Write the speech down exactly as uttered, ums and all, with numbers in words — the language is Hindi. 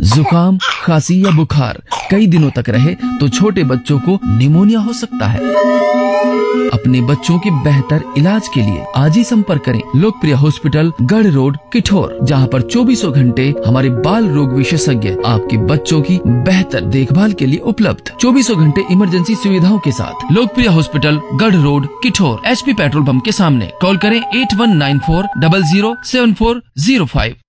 जुकाम, खांसी या बुखार कई दिनों तक रहे तो छोटे बच्चों को निमोनिया हो सकता है। अपने बच्चों के बेहतर इलाज के लिए आज ही संपर्क करें लोकप्रिय हॉस्पिटल, गढ़ रोड, किठौर, जहां पर चौबीसों घंटे हमारे बाल रोग विशेषज्ञ आपके बच्चों की बेहतर देखभाल के लिए उपलब्ध। चौबीसों घंटे इमरजेंसी सुविधाओं के साथ लोकप्रिय हॉस्पिटल, गढ़ road, Kithore, HP petrol pump के सामने। कॉल करें eight one nine four double zero seven four zero five.